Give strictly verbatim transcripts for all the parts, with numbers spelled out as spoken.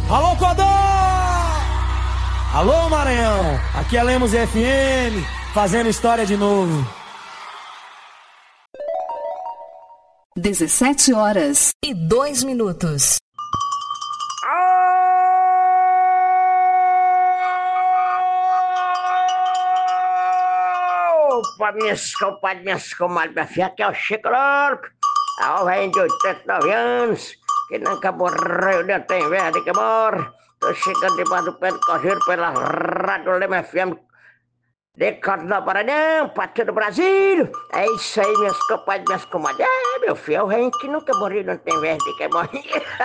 Alô, Codó! Alô, Maranhão! Aqui é Lemos F M, fazendo história de novo. dezessete horas e dois minutos. Opa, minhas compadres, minhas comadres, minha filha, aqui é o Chico Louco. A velho de oitenta e nove anos, que nunca morreu, nem tem verde que morre. Tô chegando debaixo do pé do cojeiro pela Rádio Lema F M, de Canto da Maranhão, pra todo o Brasil. É isso aí, minhas compadres, minhas comadres. É, meu filho, é o rei que nunca morreu, não tem verde que morre.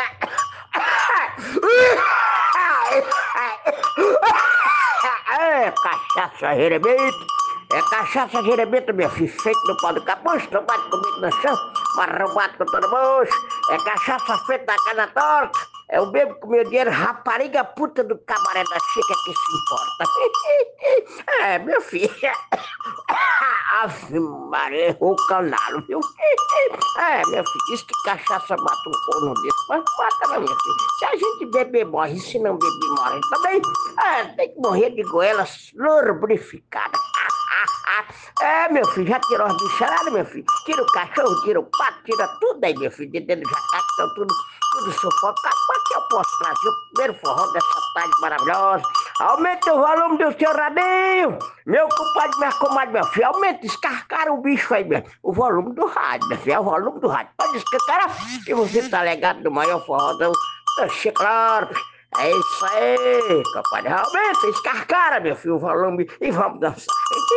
É cachaça gerebito, é cachaça gerebito, meu filho, feito no pau do capucho, não bate comigo no chão, marrão bate com todo moço, é cachaça feita da cana torta, é o bebo com meu dinheiro, rapariga puta do cabaré da chica que se importa. É, meu filho, Ave Maria, o canalo, viu? É, meu filho, diz que cachaça mata um corno desse, mas mata não, meu filho. Se a gente beber, morre, se não beber, morre também. É, tem que morrer de goela lubrificada. É, meu filho, já tirou as bicharadas, meu filho? Tira o cachorro, tira o pato, tira tudo aí, meu filho. De dentro já tá, estão tudo, tudo sufocado. Mas que eu posso trazer o primeiro forró dessa tarde maravilhosa. Aumenta o volume do seu radinho. Meu compadre, minha comadre, meu filho, aumenta, escarcara o bicho aí, meu. O volume do rádio, meu filho, é o volume do rádio. Pode escarcar, que você tá ligado no maior forrozão do Chico Louco. É isso aí, compadre. Aumenta, escarcara, meu filho, o volume e vamos dançar.